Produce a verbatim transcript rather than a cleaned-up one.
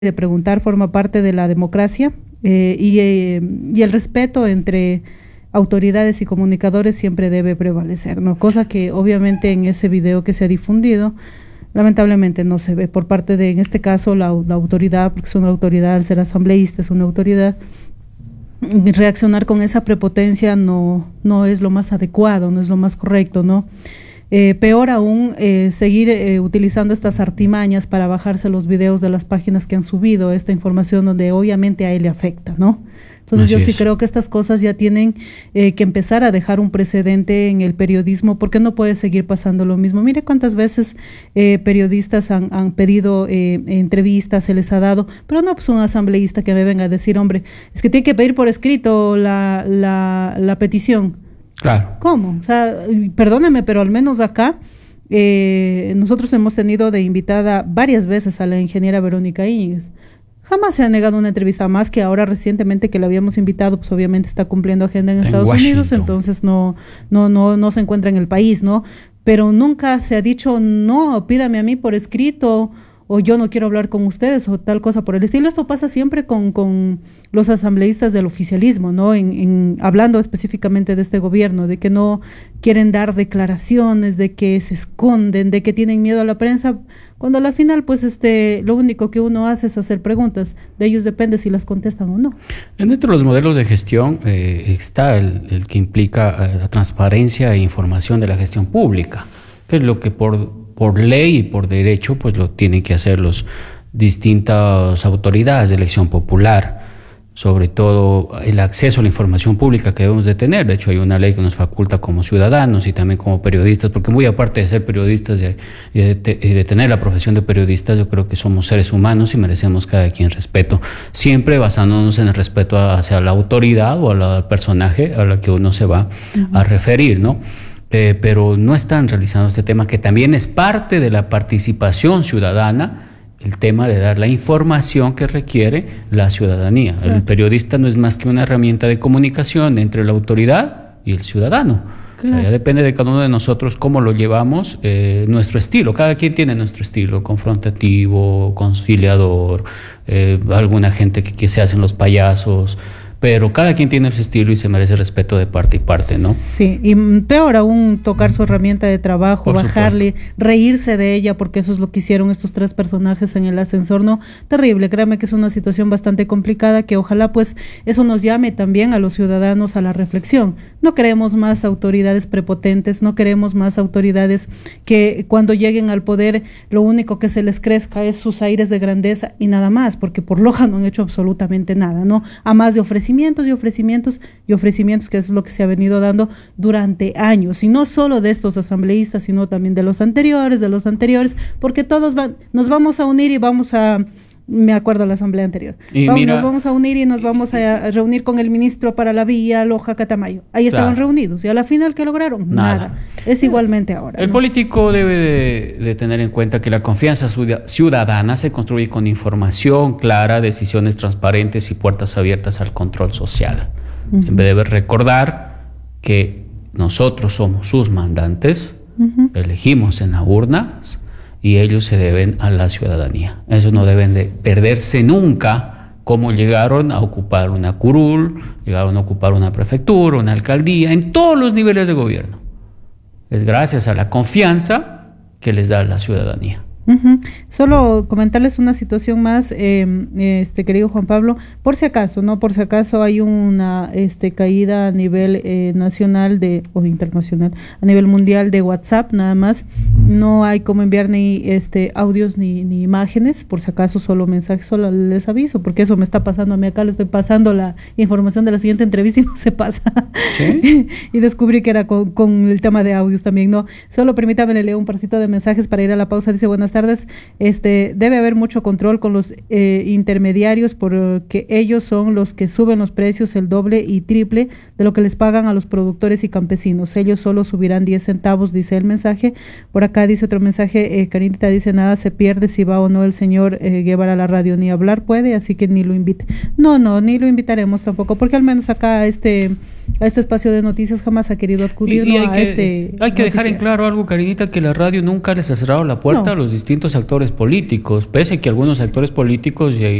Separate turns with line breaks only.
de preguntar forma parte de la democracia eh, y, eh, y el respeto entre autoridades y comunicadores siempre debe prevalecer, ¿no? Cosa que obviamente en ese video que se ha difundido lamentablemente no se ve por parte de, en este caso, la, la autoridad, porque es una autoridad, al ser asambleísta es una autoridad. Reaccionar con esa prepotencia no, no es lo más adecuado, no es lo más correcto, ¿no? Eh, peor aún, eh, seguir eh, utilizando estas artimañas para bajarse los videos de las páginas que han subido esta información donde obviamente a él le afecta, ¿no? Entonces Así yo sí es. creo que estas cosas ya tienen eh, que empezar a dejar un precedente en el periodismo, porque no puede seguir pasando lo mismo. Mire cuántas veces eh, periodistas han, han pedido eh, entrevistas, se les ha dado, pero no pues un asambleísta que me venga a decir, hombre, es que tiene que pedir por escrito la, la, la petición.
Claro.
¿Cómo? O sea, perdóneme, pero al menos acá eh, nosotros hemos tenido de invitada varias veces a la ingeniera Verónica Íñiguez. Jamás se ha negado una entrevista, más que ahora recientemente que la habíamos invitado, pues obviamente está cumpliendo agenda en, en Estados Washington. Unidos, entonces no, no, no, no se encuentra en el país, ¿no? Pero nunca se ha dicho, no, pídame a mí por escrito, o yo no quiero hablar con ustedes, o tal cosa por el estilo. Esto pasa siempre con, con los asambleístas del oficialismo, ¿no? En, en, hablando específicamente de este gobierno, de que no quieren dar declaraciones, de que se esconden, de que tienen miedo a la prensa, cuando a la final, pues, este, lo único que uno hace es hacer preguntas. De ellos depende si las contestan o no.
Dentro de los modelos de gestión eh, está el, el que implica eh, la transparencia e información de la gestión pública, que es lo que por, por ley y por derecho, pues, lo tienen que hacer las distintas autoridades de elección popular. Sobre todo el acceso a la información pública que debemos de tener. De hecho, hay una ley que nos faculta como ciudadanos y también como periodistas, porque muy aparte de ser periodistas y de, de, de tener la profesión de periodistas, yo creo que somos seres humanos y merecemos cada quien respeto, siempre basándonos en el respeto hacia la autoridad o al personaje a la que uno se va uh-huh. a referir, ¿no? Eh, pero no están realizando este tema, que también es parte de la participación ciudadana, el tema de dar la información que requiere la ciudadanía. Claro. El periodista no es más que una herramienta de comunicación entre la autoridad y el ciudadano. Claro. O sea, ya depende de cada uno de nosotros cómo lo llevamos, eh, nuestro estilo. Cada quien tiene nuestro estilo, confrontativo, conciliador, eh, alguna gente que, que se hacen los payasos, pero cada quien tiene su estilo y se merece respeto de parte y parte, ¿no?
Sí, y peor aún tocar su herramienta de trabajo, Por bajarle, supuesto. reírse de ella, porque eso es lo que hicieron estos tres personajes en el ascensor, ¿no? Terrible, créame que es una situación bastante complicada, que ojalá pues eso nos llame también a los ciudadanos a la reflexión. No queremos más autoridades prepotentes, no queremos más autoridades que cuando lleguen al poder lo único que se les crezca es sus aires de grandeza y nada más, porque por Loja no han hecho absolutamente nada, ¿no? A más de ofrecimientos y ofrecimientos y ofrecimientos, que es lo que se ha venido dando durante años, y no solo de estos asambleístas, sino también de los anteriores, de los anteriores, porque todos van, nos vamos a unir y vamos a, me acuerdo de la asamblea anterior, vamos, mira, nos vamos a unir y nos vamos a, a reunir con el ministro para la vía Loja Catamayo, ahí estaban claro. reunidos, y a la final, ¿qué lograron? Nada, Nada. Es igualmente ahora.
El
¿no?
político debe de, de tener en cuenta que la confianza ciudadana se construye con información clara, decisiones transparentes y puertas abiertas al control social. Uh-huh. Siempre debe recordar que nosotros somos sus mandantes, uh-huh. elegimos en las urnas, y ellos se deben a la ciudadanía. Eso no deben de perderse nunca, como llegaron a ocupar una curul, llegaron a ocupar una prefectura, una alcaldía, en todos los niveles de gobierno. Es gracias a la confianza que les da la ciudadanía.
Uh-huh. Solo comentarles una situación más, eh, este querido Juan Pablo, por si acaso, no por si acaso hay una este caída a nivel eh, nacional de o internacional, a nivel mundial de WhatsApp, nada más, no hay como enviar ni este audios ni, ni imágenes, por si acaso solo mensajes, solo les aviso, porque eso me está pasando a mí acá, le estoy pasando la información de la siguiente entrevista y no se pasa. ¿Sí? Y descubrí que era con, con el tema de audios también, no, solo permítame le leo un parcito de mensajes para ir a la pausa. Dice: buenas tardes, este debe haber mucho control con los eh, intermediarios, porque ellos son los que suben los precios el doble y triple de lo que les pagan a los productores y campesinos. Ellos solo subirán diez centavos, dice el mensaje. Por acá dice otro mensaje, eh, Carinita dice: nada se pierde si va o no el señor eh, Guevara a la radio, ni hablar puede, así que ni lo invite. No, no, ni lo invitaremos tampoco, porque al menos acá este a este espacio de noticias jamás ha querido acudir,
y, y
¿no?
hay
a
que,
este
hay que dejar en
noticiero.
claro algo, Karinita, que la radio nunca les ha cerrado la puerta
No.
a los distintos actores políticos, pese a que algunos actores políticos